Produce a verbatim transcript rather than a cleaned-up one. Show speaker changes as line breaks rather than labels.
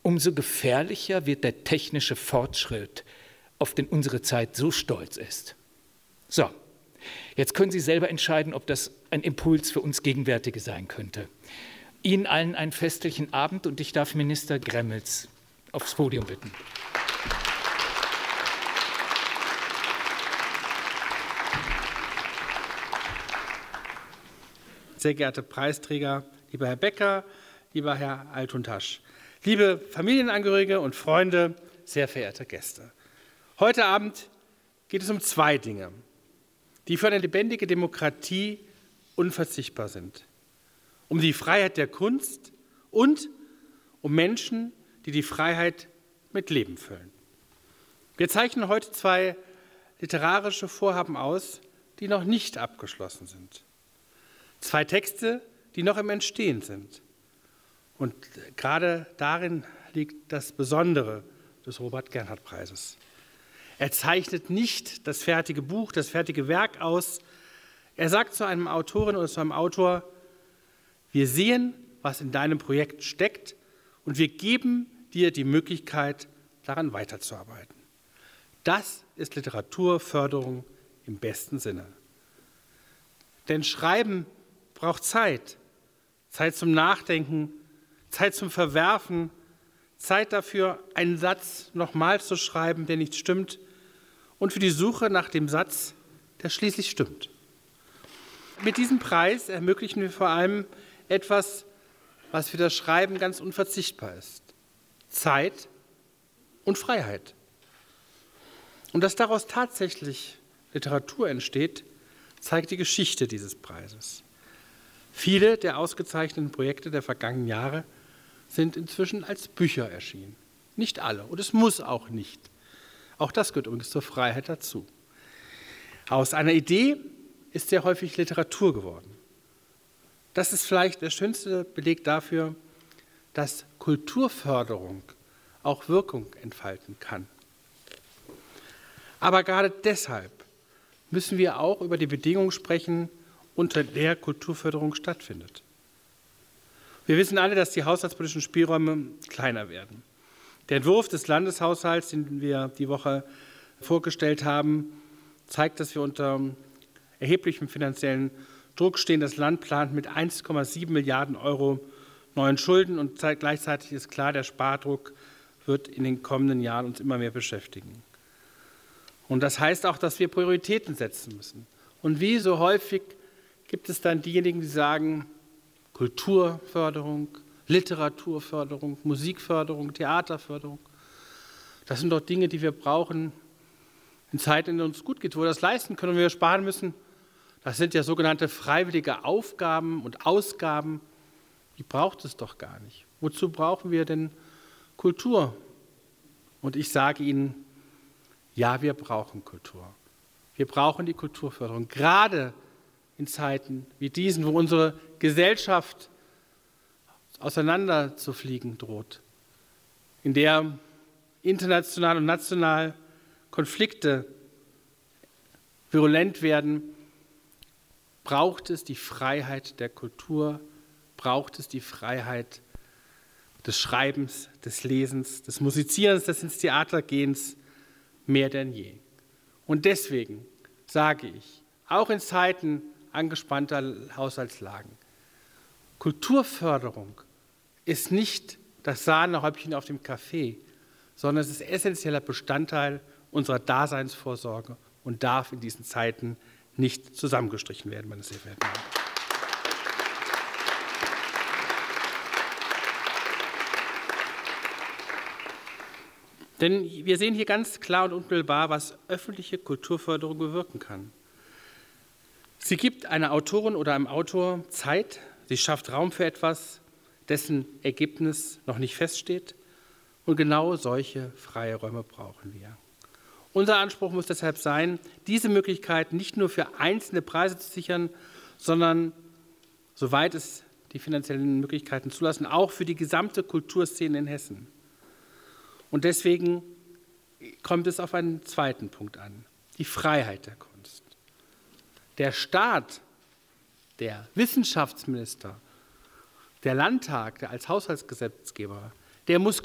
umso gefährlicher wird der technische Fortschritt, auf den unsere Zeit so stolz ist. So, jetzt können Sie selber entscheiden, ob das ein Impuls für uns Gegenwärtige sein könnte. Ihnen allen einen festlichen Abend und ich darf Minister Gremmels aufs Podium bitten.
Sehr geehrte Preisträger, lieber Herr Becker, lieber Herr Altuntasch, liebe Familienangehörige und Freunde, sehr verehrte Gäste. Heute Abend geht es um zwei Dinge, die für eine lebendige Demokratie unverzichtbar sind. Um die Freiheit der Kunst und um Menschen, die die Freiheit mit Leben füllen. Wir zeichnen heute zwei literarische Vorhaben aus, die noch nicht abgeschlossen sind. Zwei Texte, die noch im Entstehen sind. Und gerade darin liegt das Besondere des Robert-Gernhardt-Preises. Er zeichnet nicht das fertige Buch, das fertige Werk aus. Er sagt zu einem Autorin oder zu einem Autor, wir sehen, was in deinem Projekt steckt und wir geben dir die Möglichkeit, daran weiterzuarbeiten. Das ist Literaturförderung im besten Sinne. Denn Schreiben braucht Zeit. Zeit zum Nachdenken, Zeit zum Verwerfen, Zeit dafür, einen Satz nochmal zu schreiben, der nicht stimmt, und für die Suche nach dem Satz, der schließlich stimmt. Mit diesem Preis ermöglichen wir vor allem etwas, was für das Schreiben ganz unverzichtbar ist: Zeit und Freiheit. Und dass daraus tatsächlich Literatur entsteht, zeigt die Geschichte dieses Preises. Viele der ausgezeichneten Projekte der vergangenen Jahre sind inzwischen als Bücher erschienen. Nicht alle, und es muss auch nicht. Auch das gehört übrigens zur Freiheit dazu. Aus einer Idee ist sehr häufig Literatur geworden. Das ist vielleicht der schönste Beleg dafür, dass Kulturförderung auch Wirkung entfalten kann. Aber gerade deshalb müssen wir auch über die Bedingungen sprechen, unter der Kulturförderung stattfindet. Wir wissen alle, dass die haushaltspolitischen Spielräume kleiner werden. Der Entwurf des Landeshaushalts, den wir die Woche vorgestellt haben, zeigt, dass wir unter erheblichem finanziellen Druck stehen. Das Land plant mit eins Komma sieben Milliarden Euro neuen Schulden und gleichzeitig ist klar, der Spardruck wird in den kommenden Jahren uns immer mehr beschäftigen. Und das heißt auch, dass wir Prioritäten setzen müssen. Und wie so häufig gibt es dann diejenigen, die sagen, Kulturförderung, Literaturförderung, Musikförderung, Theaterförderung. Das sind doch Dinge, die wir brauchen in Zeiten, in denen es uns gut geht, wo wir das leisten können und wir sparen müssen. Das sind ja sogenannte freiwillige Aufgaben und Ausgaben. Die braucht es doch gar nicht. Wozu brauchen wir denn Kultur? Und ich sage Ihnen, ja, wir brauchen Kultur. Wir brauchen die Kulturförderung, gerade in Zeiten wie diesen, wo unsere Gesellschaft auseinanderzufliegen droht, in der international und national Konflikte virulent werden, braucht es die Freiheit der Kultur, braucht es die Freiheit des Schreibens, des Lesens, des Musizierens, des ins Theater gehens mehr denn je. Und deswegen sage ich, auch in Zeiten angespannter Haushaltslagen, Kulturförderung ist nicht das Sahnehäubchen auf dem Kaffee, sondern es ist essentieller Bestandteil unserer Daseinsvorsorge und darf in diesen Zeiten nicht zusammengestrichen werden, meine sehr verehrten Damen und Herren. Denn wir sehen hier ganz klar und unmittelbar, was öffentliche Kulturförderung bewirken kann. Sie gibt einer Autorin oder einem Autor Zeit, sie schafft Raum für etwas, dessen Ergebnis noch nicht feststeht. Und genau solche freie Räume brauchen wir. Unser Anspruch muss deshalb sein, diese Möglichkeit nicht nur für einzelne Preise zu sichern, sondern, soweit es die finanziellen Möglichkeiten zulassen, auch für die gesamte Kulturszene in Hessen. Und deswegen kommt es auf einen zweiten Punkt an, die Freiheit der Kunst. Der Staat, der Wissenschaftsminister, der Landtag, der als Haushaltsgesetzgeber, der muss